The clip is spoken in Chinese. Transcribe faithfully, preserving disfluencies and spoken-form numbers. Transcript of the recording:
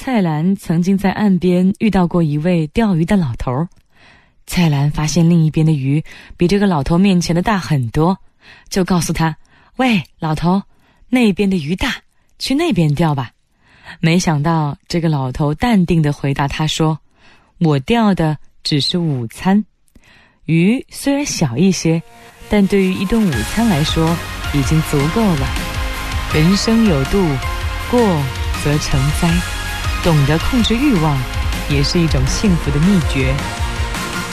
蔡澜曾经在岸边遇到过一位钓鱼的老头。蔡澜发现另一边的鱼比这个老头面前的大很多，就告诉他：喂，老头，那边的鱼大，去那边钓吧。没想到这个老头淡定地回答他说：我钓的只是午餐，鱼虽然小一些，但对于一顿午餐来说已经足够了。人生有度，过则成灾，懂得控制欲望也是一种幸福的秘诀。